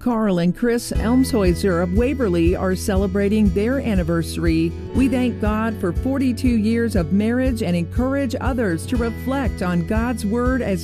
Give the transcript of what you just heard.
Carl and Chris Elmshäuser of Waverly are celebrating their anniversary. We thank God for 42 years of marriage and encourage others to reflect on God's Word as